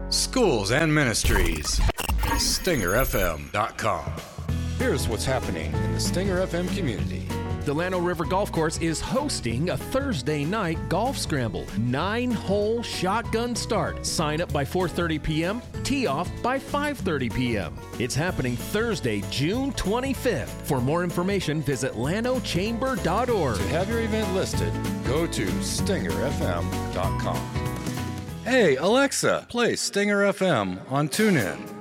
schools and ministries. StingerFM.com. Here's what's happening in the Stinger FM community. The Llano River Golf Course is hosting a Thursday night golf scramble. 9-hole shotgun start. Sign up by 4:30 p.m., tee off by 5:30 p.m. It's happening Thursday, June 25th. For more information, visit lanochamber.org. To have your event listed, go to StingerFM.com. Hey, Alexa, play Stinger FM on TuneIn.